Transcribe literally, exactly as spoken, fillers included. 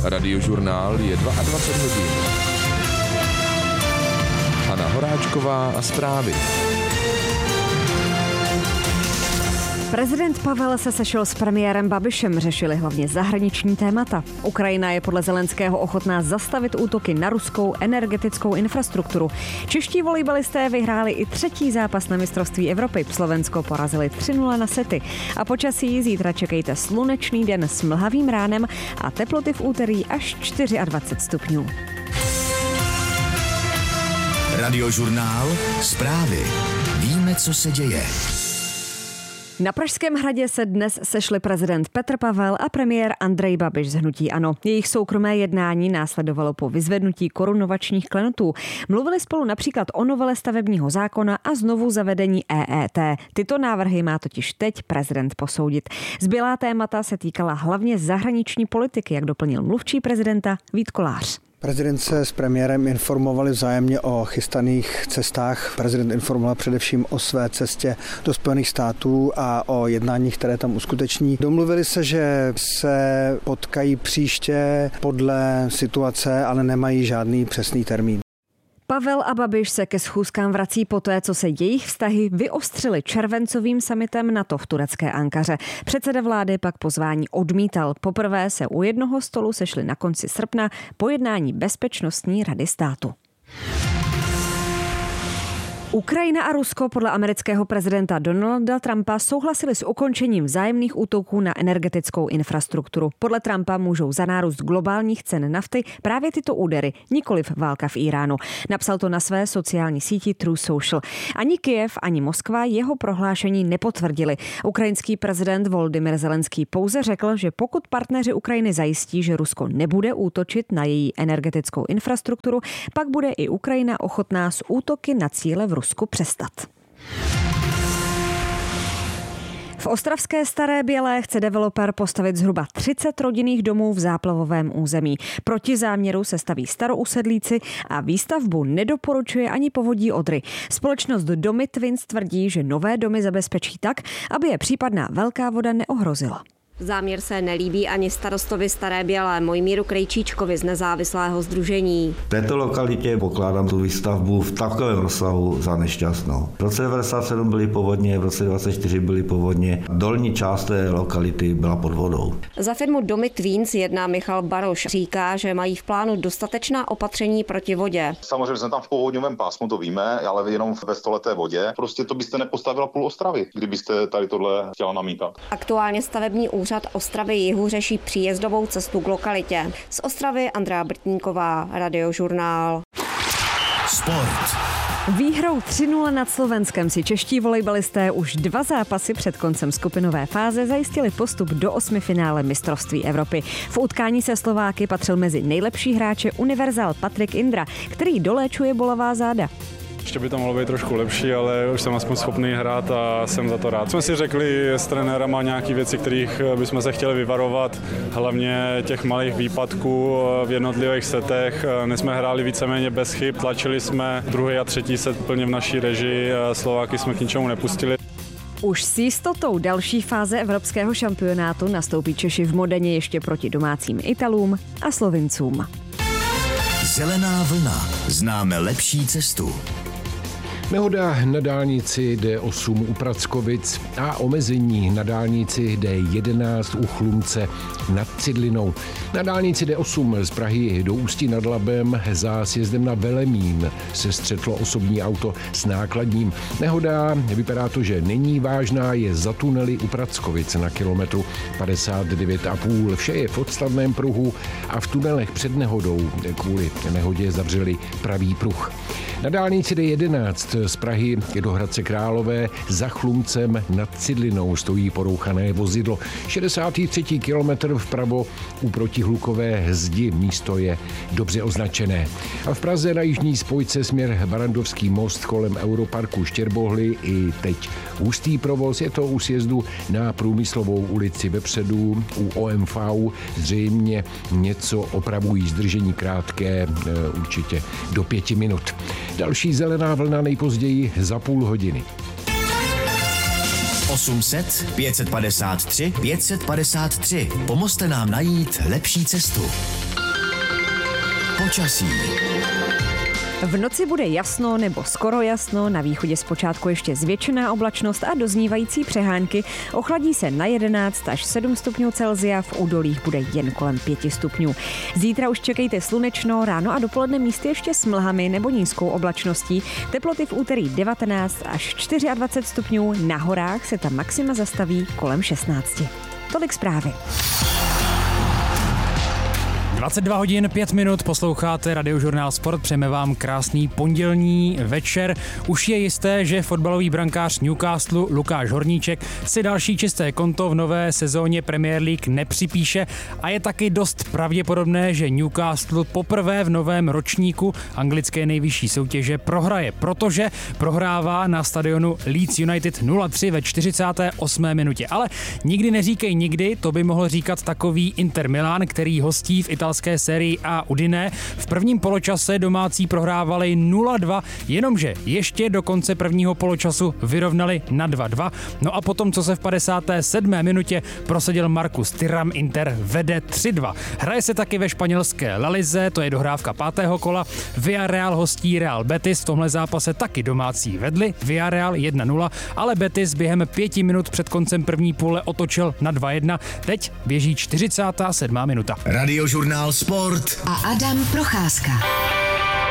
Radiožurnál je dvacet dva hodin. Hana Horáčková a zprávy. Prezident Pavel se sešel s premiérem Babišem, řešili hlavně zahraniční témata. Ukrajina je podle Zelenského ochotná zastavit útoky na ruskou energetickou infrastrukturu. Čeští volejbalisté vyhráli i třetí zápas na mistrovství Evropy. Slovensko porazili tři nula na sety. A počasí zítra čekejte slunečný den s mlhavým ránem a teploty v úterý až dvacet čtyři stupňů. Radiožurnál, zprávy. Víme, co se děje. Na Pražském hradě se dnes sešli prezident Petr Pavel a premiér Andrej Babiš z hnutí ANO. Jejich soukromé jednání následovalo po vyzvednutí korunovačních klenotů. Mluvili spolu například o novele stavebního zákona a znovu zavedení E E T. Tyto návrhy má totiž teď prezident posoudit. Zbylá témata se týkala hlavně zahraniční politiky, jak doplnil mluvčí prezidenta Vít Kolář. Prezident se s premiérem informovali vzájemně o chystaných cestách. Prezident informoval především o své cestě do Spojených států a o jednáních, které tam uskuteční. Domluvili se, že se potkají příště podle situace, ale nemají žádný přesný termín. Pavel a Babiš se ke schůzkám vrací poté, co se jejich vztahy vyostřily červencovým summitem NATO v turecké Ankaře. Předseda vlády pak pozvání odmítal. Poprvé se u jednoho stolu sešli na konci srpna po jednání Bezpečnostní rady státu. Ukrajina a Rusko podle amerického prezidenta Donalda Trumpa souhlasili s ukončením vzájemných útoků na energetickou infrastrukturu. Podle Trumpa můžou za nárůst globálních cen nafty právě tyto údery, nikoliv válka v Iránu. Napsal to na své sociální síti True Social. Ani Kyjev, ani Moskva jeho prohlášení nepotvrdili. Ukrajinský prezident Volodymyr Zelenský pouze řekl, že pokud partneři Ukrajiny zajistí, že Rusko nebude útočit na její energetickou infrastrukturu, pak bude i Ukrajina ochotná s útoky na cíle v Rusku přestat. V ostravské Staré Bělé chce developer postavit zhruba třicet rodinných domů v záplavovém území. Proti záměru se staví starousedlíci a výstavbu nedoporučuje ani Povodí Odry. Společnost Domy Twins tvrdí, že nové domy zabezpečí tak, aby je případná velká voda neohrozila. Záměr se nelíbí ani starostovi Staré Bělé Mojmíru Krejčíčkovi z nezávislého sdružení. V této lokalitě pokládám tu výstavbu v takovém rozsahu za nešťastnou. V roce devadesát sedm byly povodně, v roce dvacet čtyři byly povodně. Dolní část té lokality byla pod vodou. Za firmu Domy Twins jedná Michal Baroš. Říká, že mají v plánu dostatečná opatření proti vodě. Samozřejmě jsme tam v povodňovém pásmu, to víme, ale jenom ve stoleté vodě. Prostě to byste nepostavila půl Ostravy, kdybyste tady tohle chtěla namítat. Aktuálně stavební úřad Ostravy Jihu řeší příjezdovou cestu k lokalitě. Z Ostravy Andrea Brtníková, Radiožurnál. Sport. Výhrou tři nula nad Slovenskem si čeští volejbalisté už dva zápasy před koncem skupinové fáze zajistili postup do osmifinále mistrovství Evropy. V utkání se Slováky patřil mezi nejlepší hráče univerzál Patrik Indra, který doléčuje bolavá záda. Ještě by to mohlo být trošku lepší, ale už jsem aspoň schopný hrát a jsem za to rád. Jsme si řekli s trenérama nějaké věci, kterých bychom se chtěli vyvarovat, hlavně těch malých výpadků v jednotlivých setech. Dnes jsme hráli víceméně bez chyb, tlačili jsme druhý a třetí set plně v naší režii, Slováky jsme k ničemu nepustili. Už s jistotou další fáze evropského šampionátu nastoupí Češi v Modeně ještě proti domácím Italům a Slovincům. Zelená vlna. Známe lepší cestu. Nehoda na dálnici D osm u Prackovic a omezení na dálnici D jedenáct u Chlumce nad Cidlinou. Na dálnici D osm z Prahy do Ústí nad Labem za sjezdem na Velemín se střetlo osobní auto s nákladním. Nehoda, vypadá to, že není vážná, je za tunely u Prackovic na kilometru padesát devět a půl. Vše je v odstavném pruhu a v tunelech před nehodou kvůli nehodě zavřeli pravý pruh. Na dálnici D jedenáct z Prahy do Hradce Králové za Chlumcem nad Cidlinou stojí porouchané vozidlo. šedesátý třetí kilometr vpravo u protihlukové zdi, místo je dobře označené. A v Praze na jižní spojce směr Barandovský most kolem Europarku Štěrbohly i teď hustý provoz, je to u sjezdu na Průmyslovou ulici vepředu u O M V, zřejmě něco opravují, zdržení krátké, určitě do pěti minut. Další zelená vlna nejpozději za půl hodiny. osm set pět set padesát tři pět set padesát tři. Pomozte nám najít lepší cestu. Počasí. V noci bude jasno nebo skoro jasno, na východě zpočátku ještě zvětšená oblačnost a doznívající přehánky. Ochladí se na jedenáct až sedm stupňů Celsia, v údolích bude jen kolem pět stupňů. Zítra už čekejte slunečno, ráno a dopoledne místy ještě s mlhami nebo nízkou oblačností. Teploty v úterý devatenáct až dvacet čtyři stupňů, na horách se ta maxima zastaví kolem šestnáct. Tolik zprávy. dvacet dva hodin pět minut, posloucháte Radiožurnál Sport, přejeme vám krásný pondělní večer. Už je jisté, že fotbalový brankář Newcastle Lukáš Horníček si další čisté konto v nové sezóně Premier League nepřipíše a je taky dost pravděpodobné, že Newcastle poprvé v novém ročníku anglické nejvyšší soutěže prohraje, protože prohrává na stadionu Leeds United nula tři ve čtyřicáté osmé minutě. Ale nikdy neříkej nikdy, to by mohl říkat takový Inter Milan, který hostí v italské sérii A Udine. V prvním poločase domácí prohrávali nula dva, jenomže ještě do konce prvního poločasu vyrovnali na dva dva. No a potom, co se v padesáté sedmé minutě prosadil Marcus Thuram, Inter vede tři dva. Hraje se taky ve španělské La Lize, to je dohrávka pátého kola. Villarreal hostí Real Betis, v tomhle zápase taky domácí vedli. Villarreal jedna nula, ale Betis během pěti minut před koncem první půle otočil na dva jedna. Teď běží čtyřicátá sedmá minuta. Radiožurnál Sport a Adam Procházka.